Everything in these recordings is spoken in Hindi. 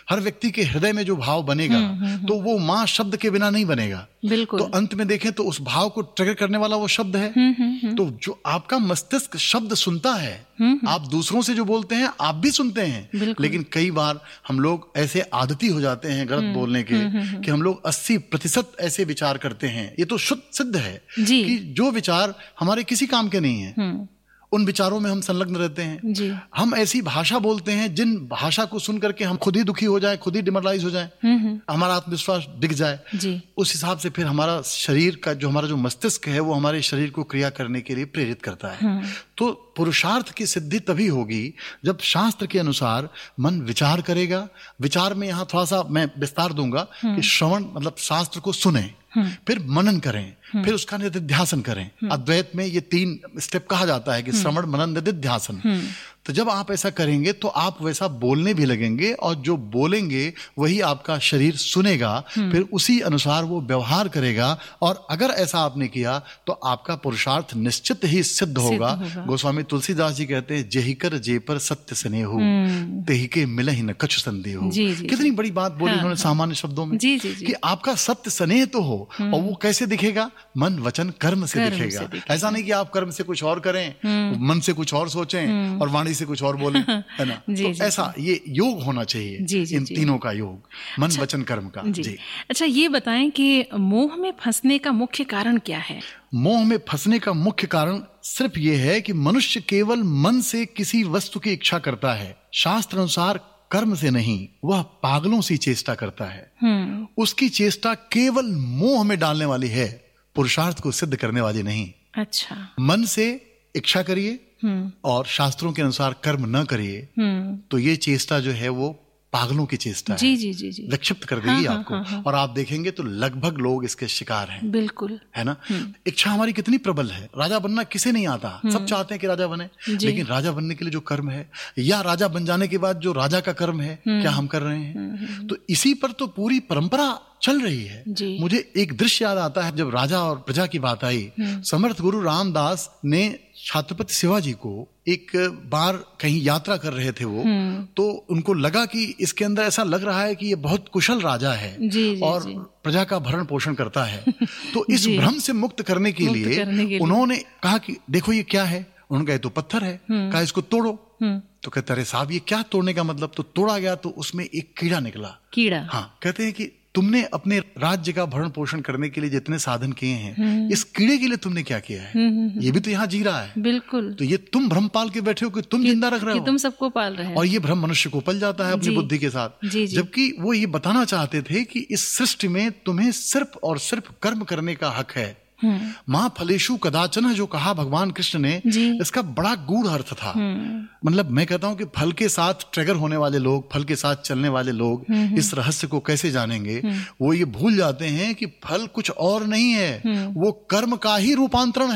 हर व्यक्ति के हृदय में जो भाव बनेगा तो वो माँ शब्द के बिना नहीं बनेगा। बिल्कुल। तो अंत में देखें तो उस भाव को ट्रिगर करने वाला वो शब्द है। तो जो आपका मस्तिष्क शब्द सुनता है, आप दूसरों से जो बोलते हैं आप भी सुनते हैं, लेकिन कई बार हम लोग ऐसे आदती हो जाते हैं गलत बोलने के कि हम लोग 80% ऐसे विचार करते हैं। ये तो शुद्ध सिद्ध है कि जो विचार हमारे किसी काम के नहीं है उन विचारों में हम संलग्न रहते हैं जी। हम ऐसी भाषा बोलते हैं जिन भाषा को सुन करके हम खुद ही दुखी हो जाए, खुद ही डिमोरलाइज हो जाए, हमारा आत्मविश्वास डिग जाए जी। उस हिसाब से फिर हमारा शरीर का हमारा जो मस्तिष्क है वो हमारे शरीर को क्रिया करने के लिए प्रेरित करता है। तो पुरुषार्थ की सिद्धि तभी होगी जब शास्त्र के अनुसार मन विचार करेगा। विचार में यहाँ थोड़ा सा मैं विस्तार दूंगा कि श्रवण मतलब शास्त्र को सुने, फिर मनन करें, फिर उसका निधिध्यासन करें। अद्वैत में ये 3 स्टेप कहा जाता है कि श्रवण मनन निधिध्यासन। तो जब आप ऐसा करेंगे तो आप वैसा बोलने भी लगेंगे और जो बोलेंगे वही आपका शरीर सुनेगा, फिर उसी अनुसार वो व्यवहार करेगा। और अगर ऐसा आपने किया तो आपका पुरुषार्थ निश्चित ही सिद्ध होगा। गोस्वामी तुलसीदास जी कहते हैं जेहिकर जेपर सत्य स्नेहु तेहिके मिलहि न कछु संदेहु। कितनी बड़ी बात बोली उन्होंने सामान्य शब्दों में कि आपका सत्य स्नेह तो हो, और वो कैसे दिखेगा? मन वचन कर्म से दिखेगा। ऐसा नहीं कि आप कर्म से कुछ और करें, मन से कुछ और सोचें और वाणी से कुछ और बोले, है ना। तो ऐसा ये योग होना चाहिए इन तीनों का योग, मन वचन कर्म का। जी। अच्छा, ये बताएं कि मोह में फंसने का मुख्य कारण क्या है? मोह में फंसने का मुख्य कारण सिर्फ ये है कि मनुष्य केवल मन से किसी वस्तु की इच्छा करता है, शास्त्र अनुसार कर्म से नहीं। वह पागलों सी चेष्टा करता है। उसकी चेष्टा केवल मोह में डालने वाली है, पुरुषार्थ को सिद्ध करने वाली नहीं। अच्छा। मन से इच्छा करिए और शास्त्रों के अनुसार कर्म न करिए तो ये चेष्टा जो है वो पागलों की चेष्टा है। जी। विक्षिप्त कर देगी आपको। और आप देखेंगे तो लगभग लोग इसके शिकार हैं। बिल्कुल, है ना। इच्छा हमारी कितनी प्रबल है। राजा बनना किसे नहीं आता, सब चाहते हैं कि राजा बने, लेकिन राजा बनने के लिए जो कर्म है या राजा बन जाने के बाद जो राजा का कर्म है, क्या हम कर रहे हैं? तो इसी पर तो पूरी परंपरा चल रही है। मुझे एक दृश्य याद आता है, जब राजा और प्रजा की बात आई, समर्थ गुरु रामदास ने छत्रपति शिवाजी को एक बार कहीं यात्रा कर रहे थे वो, तो उनको लगा कि इसके अंदर ऐसा लग रहा है कि ये बहुत कुशल राजा है और प्रजा का भरण पोषण करता है। तो इस भ्रम से मुक्त करने के लिए उन्होंने कहा कि देखो ये क्या है। उन्होंने कहा तो पत्थर है। कहा इसको तोड़ो। तो कहते अरे साहब ये क्या तोड़ने का मतलब? तो तोड़ा गया तो उसमें एक कीड़ा निकला। कीड़ा? हाँ। कहते हैं कि तुमने अपने राज्य का भरण पोषण करने के लिए जितने साधन किए हैं, इस कीड़े के लिए तुमने क्या किया है? ये भी तो यहाँ जी रहा है। बिल्कुल। तो ये तुम भ्रम पाल के बैठे हो कि तुम जिंदा रख रहे हो, तुम सबको पाल रहे हो। और ये भ्रम मनुष्य को पल जाता है अपनी बुद्धि के साथ। जबकि वो ये बताना चाहते थे कि इस सृष्टि में तुम्हें सिर्फ और सिर्फ कर्म करने का हक है। माँ फलेशु कदाचन जो कहा भगवान कृष्ण ने, इसका बड़ा गूढ़ अर्थ था। मतलब मैं कहता हूं कि फल के साथ ट्रिगर होने वाले लोग, फल के साथ चलने वाले लोग इस रहस्य को कैसे जानेंगे? वो ये भूल जाते हैं कि फल कुछ और नहीं है, वो कर्म का ही रूपांतरण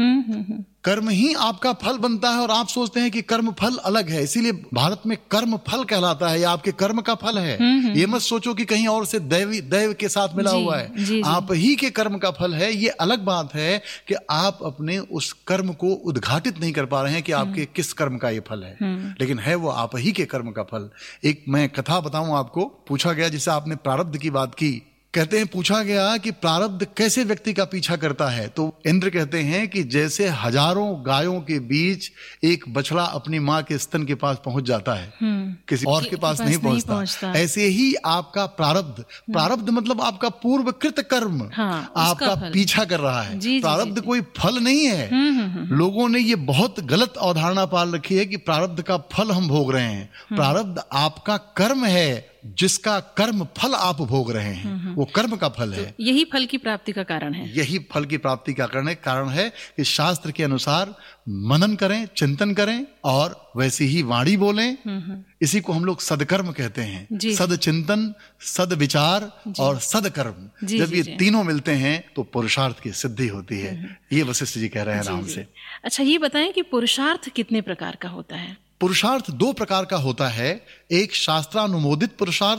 है। कर्म ही आपका फल बनता है और आप सोचते हैं कि कर्म फल अलग है, इसीलिए भारत में कर्म फल कहलाता है, या आपके कर्म का फल है। ये मत सोचो कि कहीं और से दैव के साथ मिला हुआ है। आप ही के कर्म का फल है। ये अलग बात है कि आप अपने उस कर्म को उद्घाटित नहीं कर पा रहे हैं कि आपके किस कर्म का ये फल है, लेकिन है वो आप ही के कर्म का फल। एक मैं कथा बताऊं आपको। पूछा गया, जिसे आपने प्रारब्ध की बात की, कहते हैं पूछा गया कि प्रारब्ध कैसे व्यक्ति का पीछा करता है, तो इंद्र कहते हैं कि जैसे हजारों गायों के बीच एक बछड़ा अपनी माँ के स्तन के पास पहुंच जाता है, किसी और के पास नहीं पहुंचता, ऐसे ही आपका प्रारब्ध मतलब आपका पूर्वकृत कर्म आपका पीछा कर रहा है। प्रारब्ध कोई फल नहीं है। लोगों ने ये बहुत गलत अवधारणा पाल रखी है कि प्रारब्ध का फल हम भोग रहे हैं। प्रारब्ध आपका कर्म है, जिसका कर्म फल आप भोग रहे हैं, वो कर्म का फल है। तो यही फल की प्राप्ति का कारण है। यही फल की प्राप्ति का कारण है कि शास्त्र के अनुसार मनन करें, चिंतन करें और वैसी ही वाणी बोलें। इसी को हम लोग सदकर्म कहते हैं। सद चिंतन, सद विचार और सदकर्म। जब ये तीनों मिलते हैं तो पुरुषार्थ की सिद्धि होती है। ये वशिष्ठ जी कह रहे हैं राम से। अच्छा, ये बताएं कि पुरुषार्थ कितने प्रकार का होता है? पुरुषार्थ 2 प्रकार का होता है। एक शास्त्रानुमोदित पुरुषार्थ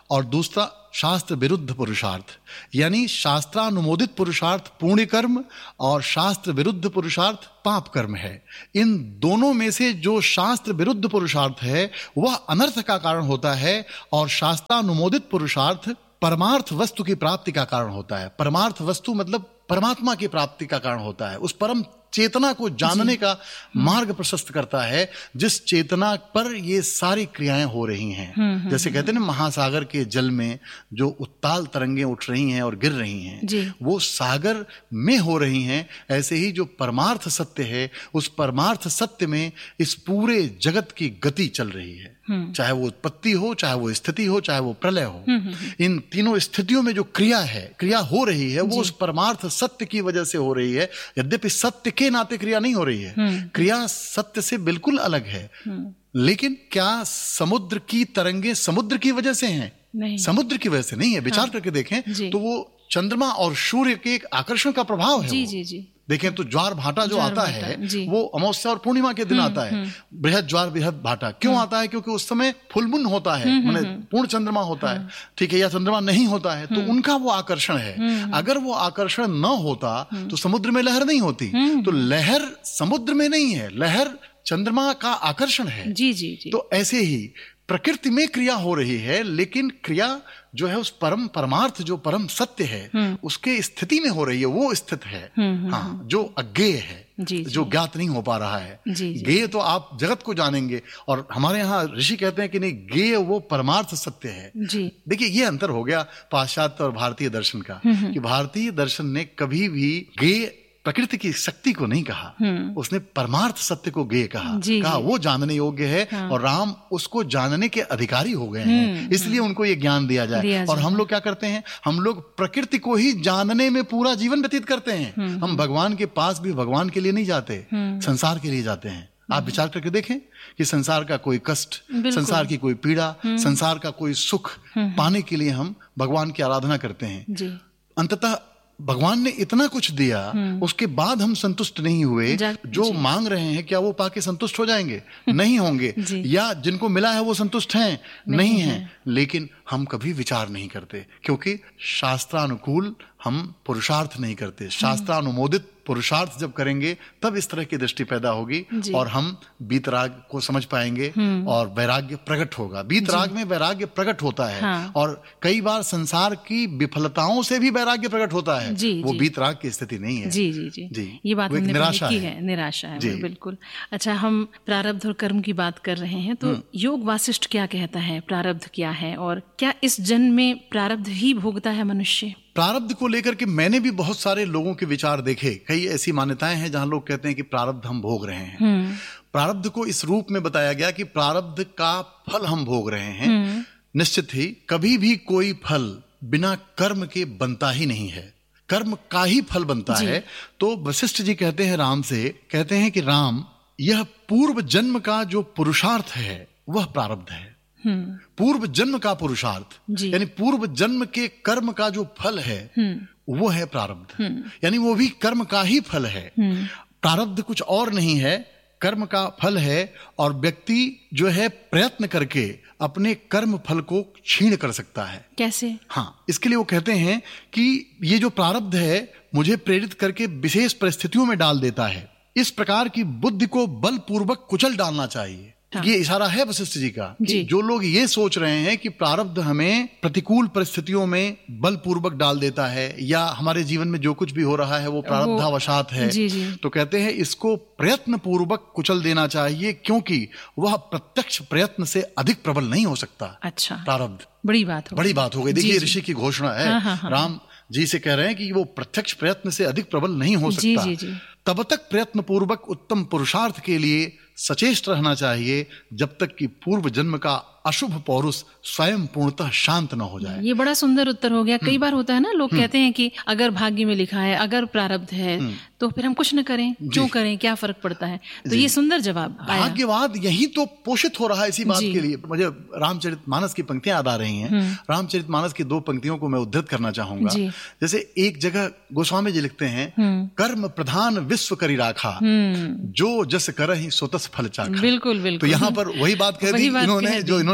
और दूसरा शास्त्र विरुद्ध पुरुषार्थ, यानी शास्त्रानुमोदित पुरुषार्थ पुण्य कर्म और शास्त्र विरुद्ध पुरुषार्थ पाप कर्म है। इन दोनों में से जो शास्त्र विरुद्ध पुरुषार्थ है वह अनर्थ का कारण होता है और शास्त्रानुमोदित पुरुषार्थ परमार्थ वस्तु की प्राप्ति का कारण होता है। परमार्थ वस्तु मतलब परमात्मा की प्राप्ति का कारण होता है, उस परम चेतना को जानने का मार्ग प्रशस्त करता है जिस चेतना पर ये सारी क्रियाएं हो रही हैं। जैसे कहते हैं ना, महासागर के जल में जो उत्ताल तरंगें उठ रही हैं और गिर रही हैं वो सागर में हो रही हैं। ऐसे ही जो परमार्थ सत्य है उस परमार्थ सत्य में इस पूरे जगत की गति चल रही है, चाहे वो उत्पत्ति हो, चाहे वो स्थिति हो, चाहे वो प्रलय हो। इन तीनों स्थितियों में जो क्रिया है, क्रिया हो रही है, वो उस परमार्थ सत्य की वजह से हो रही है। यद्यपि सत्य के नाते क्रिया नहीं हो रही है, क्रिया सत्य से बिल्कुल अलग है। लेकिन क्या समुद्र की तरंगे समुद्र की वजह से हैं? नहीं, समुद्र की वजह से नहीं है। विचार करके देखें तो वो चंद्रमा और सूर्य के एक आकर्षण का प्रभाव है। जी। देखें तो ज्वार भाटा जो आता है वो अमावस्या और पूर्णिमा के दिन आता है। बृहद ज्वार बृहद भाटा क्यों आता है? क्योंकि उस समय फुल मून होता है, माने पूर्ण चंद्रमा होता है, ठीक है, या चंद्रमा नहीं होता है, तो उनका वो आकर्षण है। अगर वो आकर्षण न होता तो समुद्र में लहर नहीं होती। तो लहर समुद्र में नहीं है, लहर चंद्रमा का आकर्षण है। जी। तो ऐसे ही प्रकृति में क्रिया हो रही है, लेकिन क्रिया जो है उस परमार्थ जो परम सत्य है उसके स्थिति में हो रही है, वो स्थित है। हाँ, जो अज्ञेय है, जो ज्ञात नहीं हो पा रहा है। ज्ञेय तो आप जगत को जानेंगे, और हमारे यहाँ ऋषि कहते हैं कि नहीं, ज्ञेय वो परमार्थ सत्य है। देखिए ये अंतर हो गया पाश्चात्य और भारतीय दर्शन का, कि भारतीय दर्शन ने कभी भी ज्ञेय प्रकृति की शक्ति को नहीं कहा, उसने परमार्थ सत्य को ज्ञेय कहा। वो जानने योग्य है और राम उसको जानने के अधिकारी हो गए हैं, इसलिए उनको ये ज्ञान दिया जाए। और हम लोग क्या करते हैं? हम लोग प्रकृति को ही जानने में पूरा जीवन व्यतीत करते हैं। हम भगवान के पास भी भगवान के लिए नहीं जाते, संसार के लिए जाते हैं। आप विचार करके देखें कि संसार का कोई कष्ट, संसार की कोई पीड़ा, संसार का कोई सुख पाने के लिए हम भगवान की आराधना करते हैं। अंततः भगवान ने इतना कुछ दिया, उसके बाद हम संतुष्ट नहीं हुए। जो मांग रहे हैं क्या वो पाके संतुष्ट हो जाएंगे? नहीं होंगे। या जिनको मिला है वो संतुष्ट हैं? नहीं हैं। लेकिन हम कभी विचार नहीं करते, क्योंकि शास्त्रानुकूल हम पुरुषार्थ नहीं करते। शास्त्रानुमोदित पुरुषार्थ जब करेंगे तब इस तरह की दृष्टि पैदा होगी और हम बीतराग को समझ पाएंगे और वैराग्य प्रकट होगा। बीतराग में वैराग्य प्रकट होता है। और कई बार संसार की विफलताओं से भी वैराग्य प्रकट होता है। वो बीतराग की स्थिति नहीं है। जी। ये बात हमने निराशा है। निराशा है, बिल्कुल। अच्छा, हम प्रारब्ध और कर्म की बात कर रहे हैं, तो योग वासिष्ठ क्या कहता है? प्रारब्ध क्या है और क्या इस जन्म में प्रारब्ध ही भोगता है मनुष्य? प्रारब्ध को लेकर के मैंने भी बहुत सारे लोगों के विचार देखे। कई ऐसी मान्यताएं हैं जहां लोग कहते हैं कि प्रारब्ध हम भोग रहे हैं। प्रारब्ध को इस रूप में बताया गया कि प्रारब्ध का फल हम भोग रहे हैं। निश्चित ही कभी भी कोई फल बिना कर्म के बनता ही नहीं है, कर्म का ही फल बनता है। तो वशिष्ठ जी कहते हैं राम से, कहते हैं कि राम, यह पूर्व जन्म का जो पुरुषार्थ है वह प्रारब्ध है। पूर्व जन्म का पुरुषार्थ यानी पूर्व जन्म के कर्म का जो फल है वो है प्रारब्ध। यानी वो भी कर्म का ही फल है। प्रारब्ध कुछ और नहीं है, कर्म का फल है। और व्यक्ति जो है प्रयत्न करके अपने कर्म फल को क्षीण कर सकता है। कैसे? हाँ, इसके लिए वो कहते हैं कि ये जो प्रारब्ध है मुझे प्रेरित करके विशेष परिस्थितियों में डाल देता है। इस प्रकार की बुद्धि को बलपूर्वक कुचल डालना चाहिए। ये इशारा है वशिष्ठ जी का कि जो लोग ये सोच रहे हैं कि प्रारब्ध हमें प्रतिकूल परिस्थितियों में बलपूर्वक डाल देता है या हमारे जीवन में जो कुछ भी हो रहा है वो प्रारब्धावशात है, तो कहते हैं इसको प्रयत्न पूर्वक कुचल देना चाहिए, क्योंकि वह प्रत्यक्ष प्रयत्न से अधिक प्रबल नहीं हो सकता। अच्छा, प्रारब्ध बड़ी बात हो गई। देखिए ऋषि की घोषणा है। राम जी से कह रहे हैं कि वो प्रत्यक्ष प्रयत्न से अधिक प्रबल नहीं हो सकता। तब तक प्रयत्न पूर्वक उत्तम पुरुषार्थ के लिए सचेष्ट रहना चाहिए जब तक कि पूर्व जन्म का अशुभ पौरुष स्वयं पूर्णतः शांत न हो जाए। ये बड़ा सुंदर उत्तर हो गया। कई बार होता है ना, लोग कहते हैं कि अगर भाग्य में लिखा है, अगर प्रारब्ध है तो फिर हम कुछ न करें, क्यों करें, क्या फर्क पड़ता है? तो ये सुंदर जवाब आया। भाग्यवाद यही तो पोषित हो रहा है इसी बात के लिए। मुझे रामचरितमानस की पंक्तियां याद आ रही हैं। रामचरितमानस की 2 पंक्तियों को मैं उद्धृत करना चाहूंगा। जैसे एक जगह गोस्वामी जी लिखते हैं, कर्म प्रधान विश्व करी राखा, जो जस करहि सो तस फल चाखा। बिल्कुल। तो यहाँ पर वही बात कह दी इन्होंने, जो इन्होंने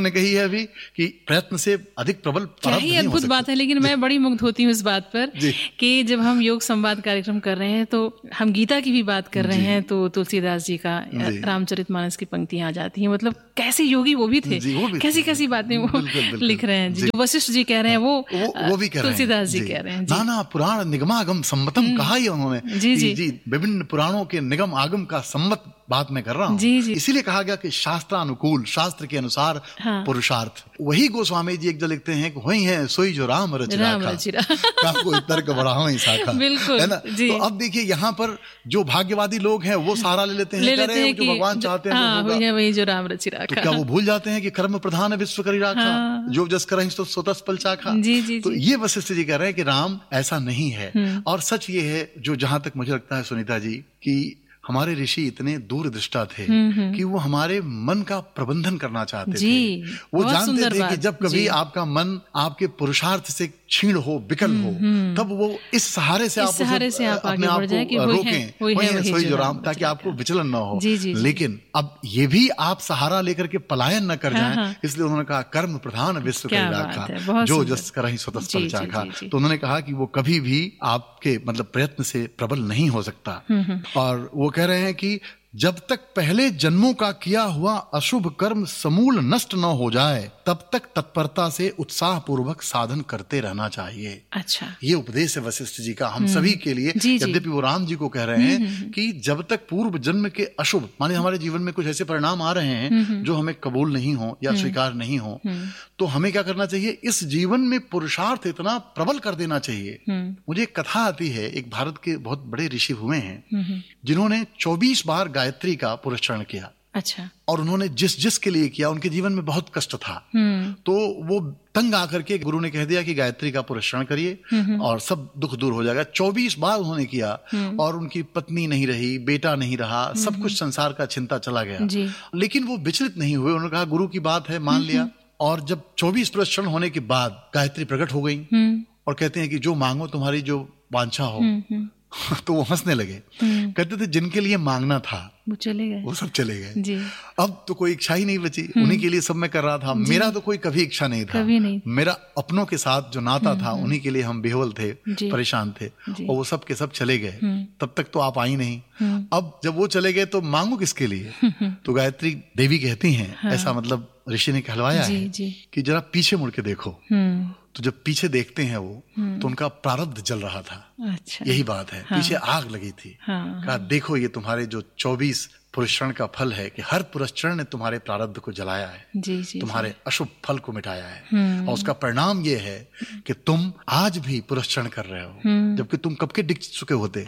उन्होंने कही है अभी कि प्रयत्न से अधिक प्रबल प्रारब्ध नहीं हो सकता। अद्भुत बात है, लेकिन मैं बड़ी मुग्ध होती हूँ इस बात पर कि जब हम योग संवाद कार्यक्रम कर रहे हैं तो हम गीता की भी बात कर रहे हैं तो तुलसीदास जी का रामचरितमानस की पंक्तियां आ जाती हैं। मतलब कैसे योगी वो भी थे, कैसी कैसी बातें वो लिख रहे हैं। जो वशिष्ठ जी कह रहे हैं वो भी तुलसीदास जी कह रहे हैं। नाना पुराण निगमागम सम्मतम कहा ही उन्होंने। जी, विभिन्न पुराणों के निगम आगम का सम्मत बात मैं कर रहा हूँ। इसीलिए कहा गया कि शास्त्रानुकूल, शास्त्र के अनुसार पुरुषार्थ। वही गोस्वामी जी एक जगह लिखते हैं कि वही है सोई जो राम रचि राखा, कोई तर्क बढ़ाओ ही शाखा, है ना। तो अब देखिए यहाँ पर जो भाग्यवादी लोग हैं वो सहारा ले लेते हैं जो भगवान चाहते हैं वही जो राम रचि राखा। तो क्या वो भूल जाते हैं कि कर्म प्रधान विश्व करी राखा, जो जस करहि तो स्वतः पल चाखा। तो ये वशिष्ठ जी कह रहे हैं कि राम ऐसा नहीं है। और सच ये है, जो जहां तक मुझे लगता है सुनीता जी, कि हमारे ऋषि इतने दूरदृष्टा थे कि वो हमारे मन का प्रबंधन करना चाहते थे। वो जानते थे कि जब कभी आपका मन आपके पुरुषार्थ से क्षीण हो, विकल हो, तब वो इस सहारे से आप अपने आप को रोकें, वही है सोई जो राम, ताकि आपको विचलन न हो। लेकिन अब ये भी आप सहारा लेकर के पलायन न कर जाएं, इसलिए उन्होंने कहा कर्म प्रधान विश्व करी राखा, जो जस करहि स्वतः पल चाखा। तो उन्होंने कहा कि वो कभी भी आपके मतलब प्रयत्न से प्रबल नहीं हो सकता। और वो कह रहे हैं कि जब तक पहले जन्मों का किया हुआ अशुभ कर्म समूल नष्ट न हो जाए, तब तक तत्परता से उत्साह पूर्वक साधन करते रहना चाहिए। अच्छा, ये उपदेश है वशिष्ठ जी का हम सभी के लिए। यद्यपि वो राम जी को कह रहे हैं कि जब तक पूर्व जन्म के अशुभ, माने हमारे जीवन में कुछ ऐसे परिणाम आ रहे हैं जो हमें कबूल नहीं हो या स्वीकार नहीं हो, तो हमें क्या करना चाहिए, इस जीवन में पुरुषार्थ इतना प्रबल कर देना चाहिए। मुझे एक कथा आती है, एक भारत के बहुत बड़े ऋषि हुए हैं जिन्होंने 24 बार गायत्री का पुरस्चरण किया। अच्छा। और उन्होंने जिस के लिए किया, उनके जीवन में बहुत कष्ट था, तो वो तंग आकर के गुरु ने कह दिया कि गायत्री का पुरस्चरण करिए और सब दुख दूर हो जाएगा। 24 बार उन्होंने किया और उनकी पत्नी नहीं रही, बेटा नहीं रहा, सब कुछ संसार का चिंता चला गया। लेकिन वो विचलित नहीं हुए, उन्होंने कहा गुरु की बात है, मान लिया। और जब 24 पुरस्चरण होने के बाद गायत्री प्रकट हो गई और कहते हैं कि जो मांगो तुम्हारी जो वांछा हो, तो वो हंसने लगे। कहते थे जिनके लिए मांगना था वो चले गए, वो सब चले गए। अब तो कोई इच्छा ही नहीं बची, उन्हीं के लिए सब मैं कर रहा था। मेरा तो कोई कभी इच्छा नहीं था, मेरा अपनों के साथ जो नाता था उन्हीं के लिए हम बेहवल थे, परेशान थे, और वो सब के सब चले गए। तब तक तो आप आई नहीं। अब जब वो चले गए तो मांगो किसके लिए? तो गायत्री देवी कहती हैं, ऐसा मतलब ऋषि ने कहलवाया है कि जरा पीछे मुड़ के देखो। तो जब पीछे देखते हैं वो, तो उनका प्रारब्ध जल रहा था। अच्छा। यही बात है। पीछे आग लगी थी। कहा देखो ये तुम्हारे जो 24 पुरस्चरण का फल है कि हर पुरस्चरण ने तुम्हारे प्रारब्ध को जलाया है, तुम्हारे अशुभ फल को मिटाया है। और उसका परिणाम ये है कि तुम आज भी पुरस्चरण कर रहे हो, जबकि तुम कब के डिग चुके होते।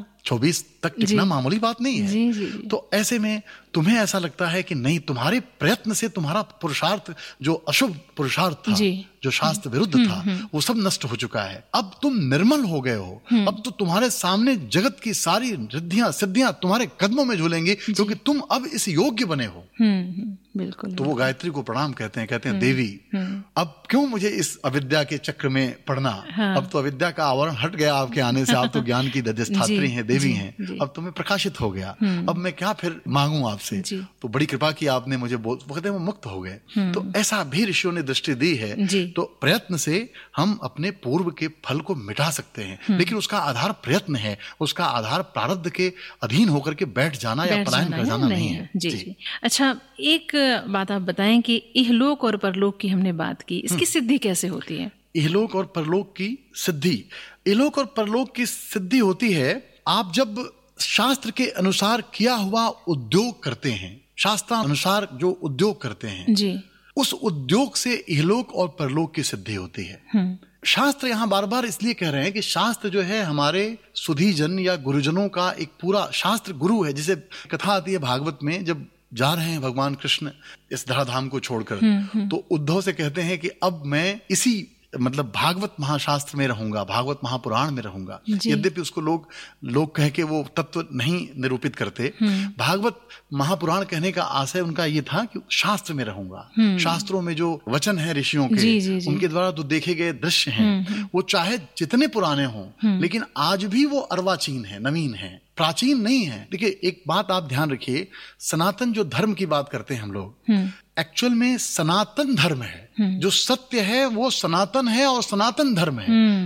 24 तक टिकना मामूली बात नहीं है। तो ऐसे में तुम्हें ऐसा लगता है कि नहीं, तुम्हारे प्रयत्न से तुम्हारा पुरुषार्थ, जो अशुभ पुरुषार्थ था, जो शास्त्र विरुद्ध था, वो सब नष्ट हो चुका है। अब तुम निर्मल हो गए हो। अब तो तुम्हारे सामने जगत की सारी रिद्धियां सिद्धियां तुम्हारे कदमों में झूलेंगी, क्योंकि तुम अब इस योग्य बने हो। बिल्कुल। तो वो गायत्री को प्रणाम कहते हैं देवी, अब क्यों मुझे इस अविद्या के चक्र में पड़ना? अब तो अविद्या का आवरण हट गया आपके आने से, आप तो ज्ञान की अधिष्ठात्री हैं, देवी हैं। अब तो मैं प्रकाशित हो गया, अब मैं क्या फिर मांगू आपसे? तो बड़ी कृपा की आपने मुझे, वो कहते हैं वो मुक्त हो गए। तो ऐसा भी ऋषियों ने दृष्टि दी है। तो प्रयत्न से हम अपने पूर्व के फल को मिटा सकते हैं, लेकिन उसका आधार प्रयत्न है, उसका आधार प्रारब्ध के अधीन होकर के बैठ जाना या पलायन कर जाना नहीं है। जी। अच्छा, एक बात आप बताएं कि इहलोक और परलोक की हमने बात की, इसकी सिद्धि कैसे होती है? इहलोक और परलोक की सिद्धि, इहलोक और परलोक की सिद्धि होती है आप जब शास्त्र के अनुसार किया हुआ उद्योग करते हैं, शास्त्र अनुसार जो उद्योग करते हैं जी, उस उद्योग से इहलोक और परलोक की सिद्धि होती है। शास्त्र यहाँ बार बार इसलिए कह रहे हैं कि शास्त्र जो है हमारे सुधीजन या गुरुजनों का एक पूरा शास्त्र गुरु है। जिसे कथा आती है भागवत में, जब जा रहे हैं भगवान कृष्ण इस धराधाम को छोड़कर, तो उद्धव से कहते हैं कि अब मैं इसी मतलब भागवत महाशास्त्र में रहूंगा, भागवत महापुराण में रहूंगा। यद्यपि उसको लोग कह के वो तत्व नहीं निरूपित करते। भागवत महापुराण कहने का आशय उनका ये था कि शास्त्र में रहूंगा। शास्त्रों में जो वचन है ऋषियों के, उनके द्वारा जो देखे गए दृश्य हैं, वो चाहे जितने पुराने हों, लेकिन आज भी वो अर्वाचीन है, नवीन है, प्राचीन नहीं है। देखिए एक बात आप ध्यान रखिए, सनातन जो धर्म की बात करते हैं हम लोग, एक्चुअल में सनातन धर्म है। जो सत्य है वो सनातन है और सनातन धर्म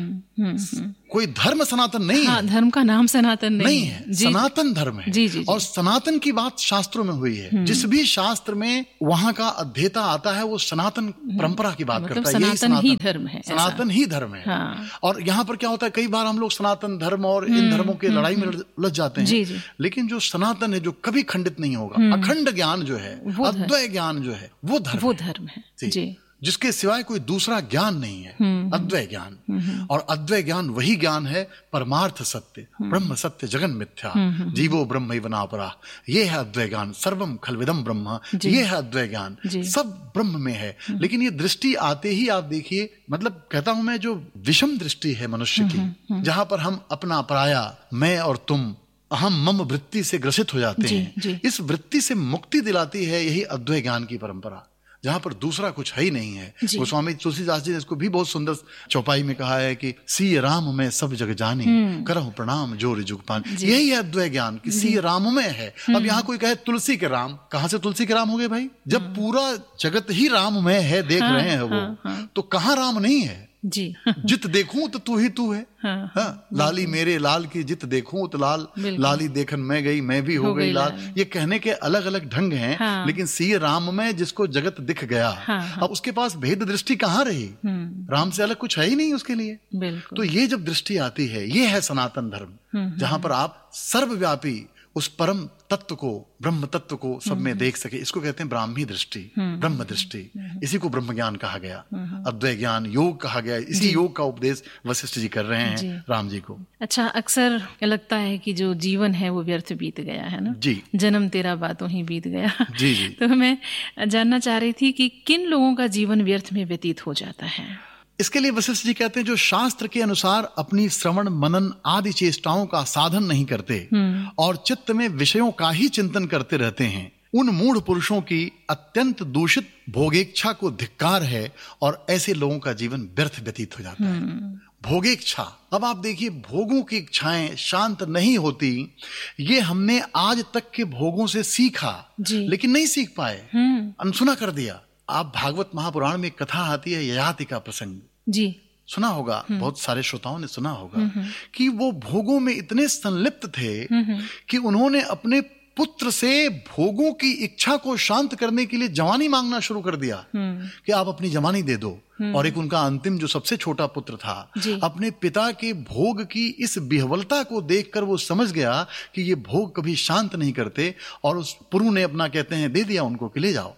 है। कोई धर्म सनातन नहीं है। धर्म का नाम सनातन नहीं है, सनातन धर्म है। जी। और सनातन की बात शास्त्रों में हुई है। जिस भी शास्त्र में वहां का अध्येता आता है वो सनातन परंपरा की बात करता है। यही सनातन ही धर्म है, सनातन ही धर्म है। और यहाँ पर क्या होता है, कई बार हम लोग सनातन धर्म और इन धर्मों की लड़ाई में उलझ जाते हैं। लेकिन जो सनातन है, जो कभी खंडित नहीं होगा, अखंड ज्ञान जो है, अद्वैय ज्ञान जो है, वो धर्म है जी। जिसके सिवाय कोई दूसरा ज्ञान नहीं है, अद्वैय ज्ञान। और अद्वैय ज्ञान वही ज्ञान है, परमार्थ सत्य, ब्रह्म सत्य जगन मिथ्या, जीवो ब्रह्मैव नापरा। ये है अद्वैय ज्ञान। सर्वम खल्विदम ब्रह्म, ये है अद्वैय ज्ञान। सब ब्रह्म में है। लेकिन ये दृष्टि आते ही आप देखिए, मतलब कहता हूं मैं, जो विषम दृष्टि है मनुष्य की, जहां पर हम अपना पराया, मैं और तुम, हम मम वृत्ति से ग्रसित हो जाते हैं। इस वृत्ति से मुक्ति दिलाती है यही अद्वैय ज्ञान की परंपरा, जहां पर दूसरा कुछ है ही नहीं है। गोस्वामी तुलसीदास जी ने इसको भी बहुत सुंदर चौपाई में कहा है कि सी राम में सब जग जानी, करहु प्रणाम जोर जुग पान। यही है अद्वैय ज्ञान कि सी राम में है। अब यहाँ कोई कहे तुलसी के राम, कहाँ से तुलसी के राम हो गए भाई? जब पूरा जगत ही राम में है, देख रहे हैं वो, तो कहाँ राम नहीं है जी। जित देखूं तो तू ही तू है। लाली मेरे लाल की जित देखूं तो लाल, लाली देखन मैं गई मैं भी हो गई लाल। ये कहने के अलग अलग ढंग हैं, लेकिन सी राम में जिसको जगत दिख गया, अब उसके पास भेद दृष्टि कहाँ रही? राम से अलग कुछ है ही नहीं उसके लिए। तो ये जब दृष्टि आती है, ये है सनातन धर्म, जहां पर आप सर्वव्यापी उस परम तत्व को, ब्रह्म तत्व को सब में देख सके। इसको कहते हैं ब्राह्मी दृष्टि, ब्रह्म दृष्टि। इसी को ब्रह्म ज्ञान कहा गया, अद्वैय ज्ञान, योग कहा गया। इसी योग का उपदेश वशिष्ठ जी कर रहे हैं राम जी को। अच्छा, अक्सर लगता है कि जो जीवन है वो व्यर्थ बीत गया है ना जी, जन्म तेरा बातों ही बीत गया। जी। तो मैं जानना चाह रही थी कि किन लोगों का जीवन व्यर्थ में व्यतीत हो जाता है? इसके लिए वशिष्ठ जी कहते हैं, जो शास्त्र के अनुसार अपनी श्रवण मनन आदि चेष्टाओं का साधन नहीं करते और चित्त में विषयों का ही चिंतन करते रहते हैं, उन मूढ़ पुरुषों की अत्यंत दूषित भोगेच्छा को धिक्कार है और ऐसे लोगों का जीवन व्यर्थ व्यतीत हो जाता है। भोगेच्छा, अब आप देखिए, भोगों की इच्छाएं शांत नहीं होती। ये हमने आज तक के भोगों से सीखा, लेकिन नहीं सीख पाए, अनसुना कर दिया। आप भागवत महापुराण में कथा आती है ययाति का प्रसंग जी, सुना होगा, बहुत सारे श्रोताओं ने सुना होगा कि वो भोगों में इतने संलिप्त थे कि उन्होंने अपने पुत्र से भोगों की इच्छा को शांत करने के लिए जवानी मांगना शुरू कर दिया कि आप अपनी जवानी दे दो। और एक उनका अंतिम जो सबसे छोटा पुत्र था, अपने पिता के भोग की इस विह्वलता को देखकर वो समझ गया कि ये भोग कभी शांत नहीं करते, और उस पुरु ने अपना, कहते हैं, दे दिया उनको कि ले जाओ।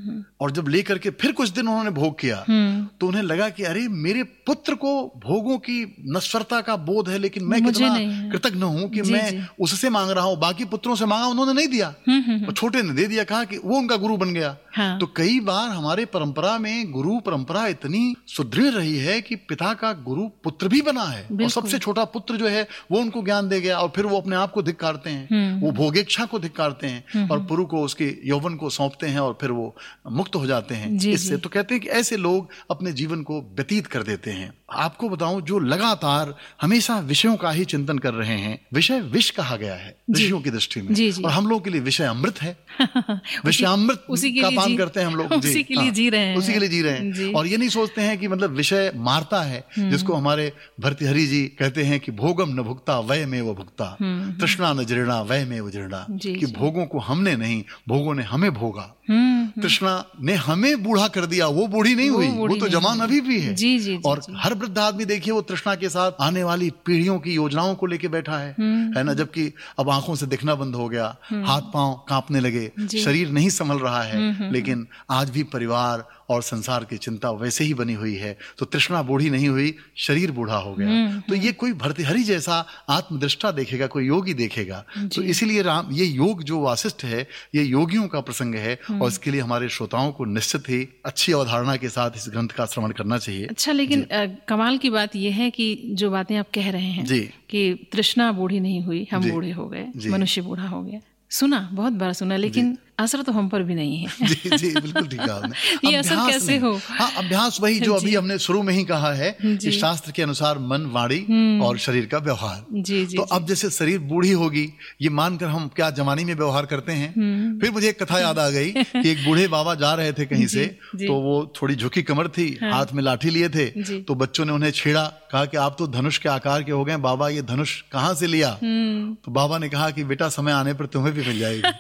और जब लेकर के फिर कुछ दिन उन्होंने भोग किया तो उन्हें लगा कि अरे, मेरे पुत्र को भोगों की नश्वरता का बोध है, लेकिन मैं कितना कृतज्ञ हूं कि मैं उससे मांग रहा हूं। बाकी पुत्रों से मांगा, उन्होंने नहीं दिया, और छोटे ने दे दिया, कहा कि वो उनका गुरु बन गया। तो कई बार हमारे परंपरा में गुरु परंपरा इतनी सुदृढ़ रही है कि पिता का गुरु पुत्र भी बना है, और सबसे छोटा पुत्र जो है वो उनको ज्ञान दे गया, और फिर वो अपने आप को धिक्कारते हैं, वो भोगेच्छा को धिक्कारते हैं और पुरु को, उसके यौवन को सौंपते हैं, और फिर वो मुक्त हो जाते हैं इससे। तो कहते हैं कि ऐसे लोग अपने जीवन को व्यतीत कर देते हैं। आपको बताऊं, जो लगातार हमेशा विषयों का ही चिंतन कर रहे हैं, विषय विष कहा गया है ऋषियों की दृष्टि में, और हम लोगों के लिए विषय अमृत है। विषय अमृत का पान करते हैं हम लोग, उसी के लिए जी रहे हैं, उसी के लिए जी रहे हैं। और ये नहीं सोचते हैं कि मतलब विषय मारता है, जिसको हमारे भर्तृहरि जी कहते हैं कि भोगम न भुक्ता वय में वो भुक्ता, तृष्णा न जीर्णा वय में वो जीर्णा, कि भोगों को हमने नहीं, भोगों ने हमें भोगा। तृष्णा ने हमें बूढ़ा कर दिया, वो बूढ़ी नहीं हुई, वो तो जवान अभी भी है। और हर वृद्ध आदमी देखिए, वो तृष्णा के साथ आने वाली पीढ़ियों की योजनाओं को लेके बैठा है ना। जबकि अब आंखों से दिखना बंद हो गया, हाथ पांव कांपने लगे, शरीर नहीं संभल रहा है, लेकिन आज भी परिवार और संसार की चिंता वैसे ही बनी हुई है। तो तृष्णा बूढ़ी नहीं हुई, शरीर बूढ़ा हो गया। तो ये कोई भर्तृहरि जैसा आत्मदृष्टा देखेगा, कोई योगी देखेगा। तो इसीलिए ये योग जो वासिष्ठ है, ये योगियों का प्रसंग है, और इसके लिए हमारे श्रोताओं को निश्चित ही अच्छी अवधारणा के साथ इस ग्रंथ का श्रवण करना चाहिए। अच्छा, लेकिन कमाल की बात यह है कि जो बातें आप कह रहे हैं कि तृष्णा बूढ़ी नहीं हुई, हम बूढ़े हो गए, मनुष्य बूढ़ा हो गया, सुना, बहुत बार सुना, लेकिन असर तो हम पर भी नहीं है। जी जी, बिल्कुल ठीक कहा आपने। ये असर कैसे हो? हाँ, अभ्यास वही जो अभी हमने शुरू में ही कहा है कि शास्त्र के अनुसार मन, वाणी और शरीर का व्यवहार। तो अब जैसे शरीर बूढ़ी होगी, ये मानकर हम क्या जवानी में व्यवहार करते हैं। फिर मुझे एक कथा याद आ गई कि एक बूढ़े बाबा जा रहे थे कहीं से, तो वो थोड़ी झुकी कमर थी, हाथ में लाठी लिए थे, तो बच्चों ने उन्हें छेड़ा, कहा कि आप तो धनुष के आकार के हो गए बाबा, ये धनुष कहाँ से लिया? तो बाबा ने कहा कि बेटा समय आने पर तुम्हें भी मिल जाएगी।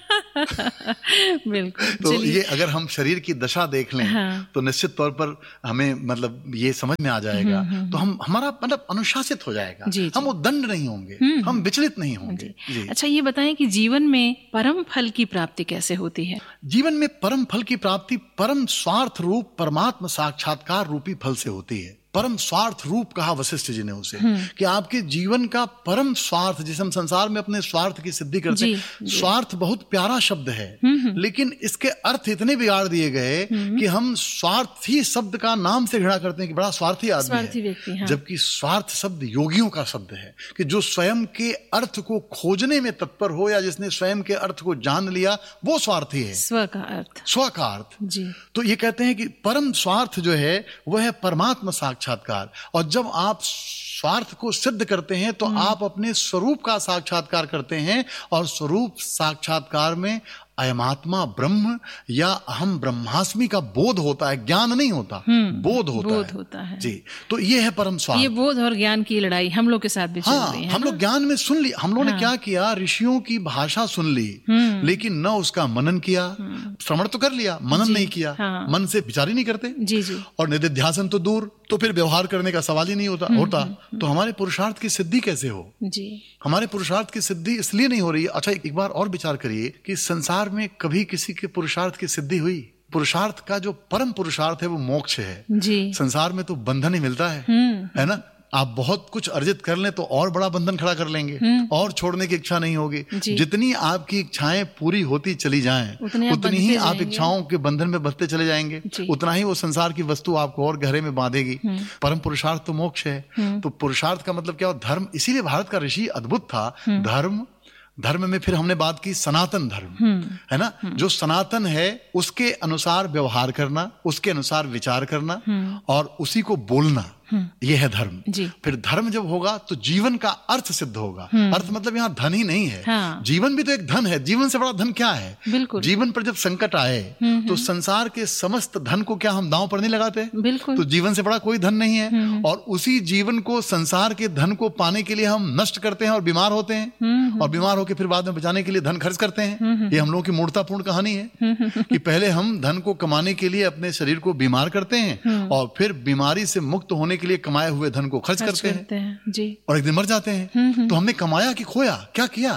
बिल्कुल। तो ये अगर हम शरीर की दशा देख लें तो निश्चित तौर पर हमें मतलब ये समझ में आ जाएगा, तो हमारा मतलब अनुशासित हो जाएगा, हम उद्दंड नहीं होंगे, हम विचलित नहीं होंगे। अच्छा, ये बताएं कि जीवन में परम फल की प्राप्ति कैसे होती है? जीवन में परम फल की प्राप्ति परम स्वार्थ रूप परमात्मा साक्षात्कार रूपी फल से होती है। परम स्वार्थ रूप कहा वशिष्ठ जी ने उसे, कि आपके जीवन का परम स्वार्थ, जिसे हम संसार में अपने स्वार्थ की सिद्धि करते हैं। स्वार्थ बहुत प्यारा शब्द है, लेकिन इसके अर्थ इतने बिगाड़ दिए गए कि हम स्वार्थी शब्द का नाम से घृणा करते हैं कि बड़ा स्वार्थी आदमी है। हाँ। जबकि स्वार्थ शब्द योगियों का शब्द है, कि जो स्वयं के अर्थ को खोजने में तत्पर हो, या जिसने स्वयं के अर्थ को जान लिया, वो स्वार्थी है। स्व का अर्थ, स्व का अर्थ। तो ये कहते हैं कि परम स्वार्थ जो है वह है परमात्मा साक्षात्कार। और जब आप स्वार्थ को सिद्ध करते हैं तो आप अपने स्वरूप का साक्षात्कार करते हैं, और स्वरूप साक्षात्कार में अयमात्मा ब्रह्म या अहम ब्रह्मास्मि का बोध होता है, ज्ञान नहीं होता, बोध होता है। जी, तो ये है परम स्वार्थ। ये बोध और ज्ञान की लड़ाई हम लोग के साथ भी चल रही है। हम लोग ज्ञान में सुन ली, हम लोगों ने क्या किया, ऋषियों की भाषा सुन ली, लेकिन न उसका मनन किया। श्रवण तो कर लिया, मनन नहीं किया। मन से विचार ही नहीं करते। जी जी। और निधिध्यासन तो दूर, तो फिर व्यवहार करने का सवाल ही नहीं होता। तो हमारे पुरुषार्थ की सिद्धि कैसे हो? जी, हमारे पुरुषार्थ की सिद्धि इसलिए नहीं हो रही है। अच्छा, एक बार और विचार करिए कि संसार में कभी किसी के पुरुषार्थ की सिद्धि हुई? पुरुषार्थ का जो परम पुरुषार्थ है वो मोक्ष है। जी। संसार में तो बंधन ही मिलता है ना? आप बहुत कुछ अर्जित कर लें तो और बड़ा बंधन खड़ा कर लेंगे, और छोड़ने की इच्छा नहीं होगी। जितनी आपकी इच्छाएं पूरी होती चली जाएं, उतनी ही आप इच्छाओं के बंधन में बंधते चले जाएंगे, उतना ही वो संसार की वस्तु आपको और गहरे में बांधेगी। परम पुरुषार्थ तो मोक्ष है। तो पुरुषार्थ का मतलब क्या हो? धर्म। इसीलिए भारत का ऋषि अद्भुत था। धर्म में फिर हमने बात की सनातन धर्म, है ना? जो सनातन है उसके अनुसार व्यवहार करना, उसके अनुसार विचार करना, और उसी को बोलना, ये है धर्म। फिर धर्म जब होगा तो जीवन का अर्थ सिद्ध होगा। अर्थ मतलब यहाँ धन ही नहीं है। हाँ। जीवन भी तो एक धन है। जीवन से बड़ा धन क्या है? बिल्कुल। जीवन पर जब संकट आए तो संसार के समस्त धन को क्या हम दांव पर नहीं लगाते? बिल्कुल। तो जीवन से बड़ा कोई धन नहीं है। और उसी जीवन को, संसार के धन को पाने के लिए हम नष्ट करते हैं और बीमार होते हैं, और बीमार होकर फिर बाद में बचाने के लिए धन खर्च करते हैं। ये हम लोगों की मूर्खतापूर्ण कहानी है कि पहले हम धन को कमाने के लिए अपने शरीर को बीमार करते हैं, और फिर बीमारी से मुक्त होने के लिए कमाए हुए धन को खर्च करते हैं जी। और एक दिन मर जाते हैं। तो हमने कमाया कि खोया? क्या किया?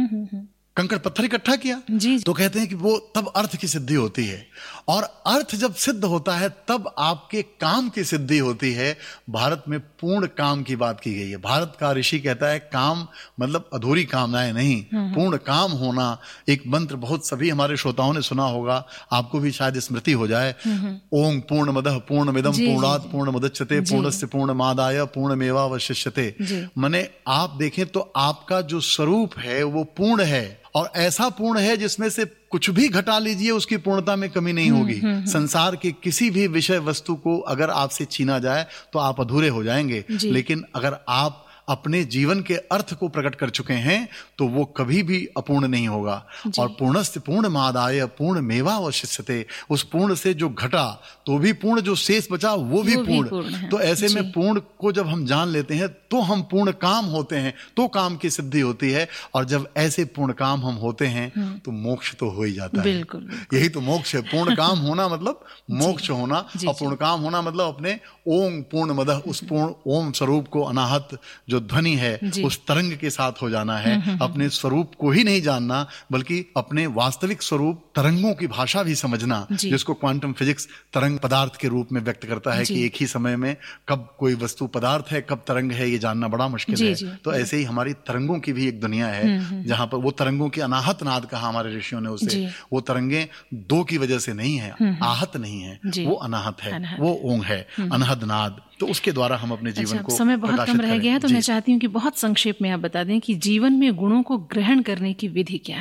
कंकड़ पत्थर इकट्ठा किया जी। तो कहते हैं कि वो तब अर्थ की सिद्धि होती है, और अर्थ जब सिद्ध होता है तब आपके काम की सिद्धि होती है। भारत में पूर्ण काम की बात की गई है। भारत का ऋषि कहता है काम मतलब अधूरी कामनाएं नहीं, पूर्ण काम होना। एक मंत्र बहुत सभी हमारे श्रोताओं ने सुना होगा, आपको भी शायद स्मृति हो जाए। ओम पूर्णमदः पूर्णमिदं पूर्णात् पूर्णमुदच्यते पूर्णस्य पूर्णमादाय पूर्णमेवावशिष्यते। माने आप देखें तो आपका जो स्वरूप है वो पूर्ण है, और ऐसा पूर्ण है जिसमें से कुछ भी घटा लीजिए उसकी पूर्णता में कमी नहीं होगी। संसार के किसी भी विषय वस्तु को अगर आपसे छीना जाए तो आप अधूरे हो जाएंगे, लेकिन अगर आप अपने जीवन के अर्थ को प्रकट कर चुके हैं तो वो कभी भी अपूर्ण नहीं होगा। और पूर्णस्य पूर्णमादाय पूर्णमेवावशिष्यते, उस पूर्ण से जो घटा तो भी पूर्ण, जो शेष बचा वो भी पूर्ण। तो ऐसे में पूर्ण को जब हम जान लेते हैं तो हम पूर्ण काम होते हैं, तो काम की सिद्धि होती है। और जब ऐसे पूर्ण काम हम होते हैं तो मोक्ष तो हो ही जाता है। यही तो मोक्ष है। पूर्ण काम होना मतलब मोक्ष होना, और पूर्ण काम होना मतलब अपने ओम पूर्णमदः, उस पूर्ण ओम स्वरूप को, अनाहत जो ध्वनि है उस तरंग के साथ हो जाना है। अपने स्वरूप को ही नहीं जानना बल्कि अपने वास्तविक स्वरूप, तरंगों की भाषा भी समझना, जिसको क्वांटम फिजिक्स तरंग पदार्थ के रूप में व्यक्त करता है कि एक ही समय में कब कोई वस्तु पदार्थ है, कब तरंग है, ये जानना बड़ा मुश्किल है। तो ऐसे ही हमारी तरंगों की भी एक दुनिया है जहां पर वो तरंगों की अनाहत नाद कहा हमारे ऋषियों ने उसे। वो तरंगे दो की वजह से नहीं है, आहत नहीं है, वो अनाहत है, वो ओंग है, अनहद नाद। तो उसके द्वारा हम अपने जीवन को समय बहुत कम रह गया है तो मैं चाहती हूँ कि बहुत संक्षेप में आप बता दें कि जीवन में गुणों को ग्रहण करने की विधि क्या है।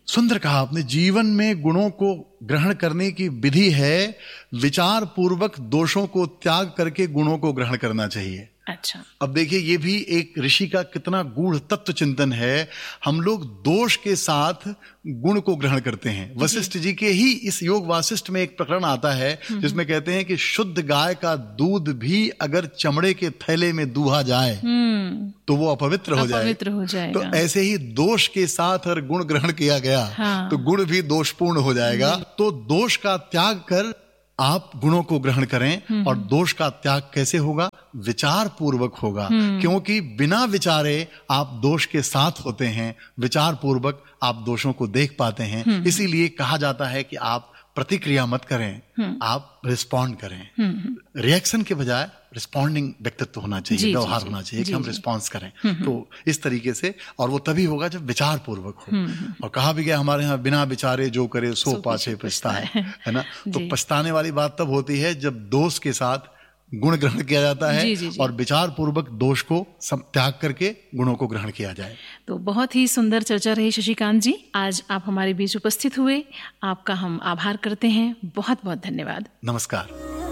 सुंदर कहा आपने। जीवन में गुणों को ग्रहण करने की विधि है विचार पूर्वक दोषों को त्याग करके गुणों को ग्रहण करना चाहिए। अच्छा, अब देखिए ये भी एक ऋषि का कितना गूढ़ तत्व चिंतन है। हम लोग दोष के साथ गुण को ग्रहण करते हैं। वशिष्ठ जी के ही इस योग वासिष्ठ में एक प्रकरण आता है जिसमें कहते हैं कि शुद्ध गाय का दूध भी अगर चमड़े के थैले में दूहा जाए तो वो अपवित्र हो जाएगा। तो ऐसे ही दोष के साथ अगर गुण ग्रहण किया गया तो गुण भी दोषपूर्ण हो जाएगा। तो दोष का त्याग कर आप गुणों को ग्रहण करें। और दोष का त्याग कैसे होगा? विचार पूर्वक होगा, क्योंकि बिना विचारे आप दोष के साथ होते हैं, विचार पूर्वक आप दोषों को देख पाते हैं। इसीलिए कहा जाता है कि आप प्रतिक्रिया मत करें, आप रिस्पॉन्ड करें। रिएक्शन के बजाय रिस्पॉन्डिंग व्यक्तित्व होना चाहिए, व्यवहार होना चाहिए कि हम रिस्पॉन्स करें। तो इस तरीके से, और वो तभी होगा जब विचार पूर्वक हो। और कहा भी गया हमारे यहाँ, बिना विचारे जो करे सो पाछे पछताए, है ना। तो पछताने वाली बात तब होती है जब दोष के साथ गुण ग्रहण किया जाता है और विचार पूर्वक दोष को त्याग करके गुणों को ग्रहण किया जाए। तो बहुत ही सुंदर चर्चा रही शशिकांत जी, आज आप हमारे बीच उपस्थित हुए, आपका हम आभार करते हैं। बहुत बहुत धन्यवाद। नमस्कार।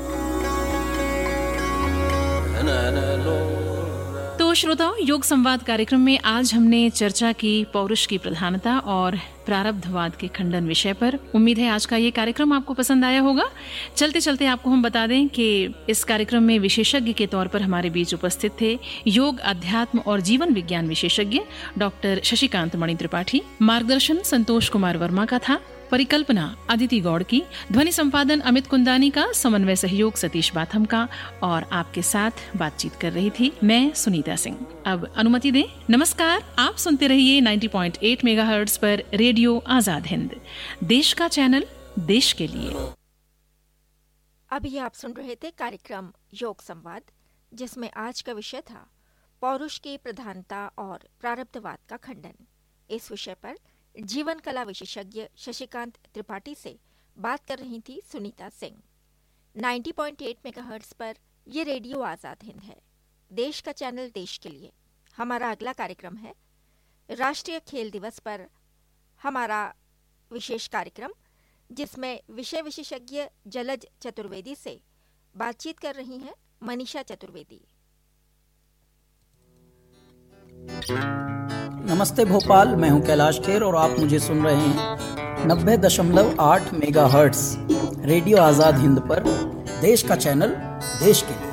तो श्रोताओं, योग संवाद कार्यक्रम में आज हमने चर्चा की पौरुष की प्रधानता और प्रारब्धवाद के खंडन विषय पर। उम्मीद है आज का ये कार्यक्रम आपको पसंद आया होगा। चलते चलते आपको हम बता दें कि इस कार्यक्रम में विशेषज्ञ के तौर पर हमारे बीच उपस्थित थे योग, अध्यात्म और जीवन विज्ञान विशेषज्ञ डॉक्टर शशिकांत मणि त्रिपाठी। मार्गदर्शन संतोष कुमार वर्मा का था। परिकल्पना अदिति गौड़ की, ध्वनि संपादन अमित कुंदानी का, समन्वय सहयोग सतीश बाथम का, और आपके साथ बातचीत कर रही थी मैं सुनीता सिंह। अब अनुमति दें, नमस्कार। आप सुनते रहिए 90.8 मेगाहर्ट्ज पर रेडियो आजाद हिंद, देश का चैनल, देश के लिए। अभी आप सुन रहे थे कार्यक्रम योग संवाद, जिसमें आज का विषय था पौरुष की प्रधानता और प्रारब्धवाद का खंडन। इस विषय पर जीवन कला विशेषज्ञ शशिकांत त्रिपाठी से बात कर रही थी सुनीता सिंह। 90.8 मेगाहर्ट्ज पर ये रेडियो आजाद हिंद है, देश का चैनल, देश के लिए। हमारा अगला कार्यक्रम है राष्ट्रीय खेल दिवस पर हमारा विशेष कार्यक्रम, जिसमें विषय विशेषज्ञ जलज चतुर्वेदी से बातचीत कर रही हैं मनीषा चतुर्वेदी। नमस्ते भोपाल, मैं हूं कैलाश खेर और आप मुझे सुन रहे हैं 90.8 मेगाहर्ट्ज रेडियो आजाद हिंद पर, देश का चैनल, देश के लिए।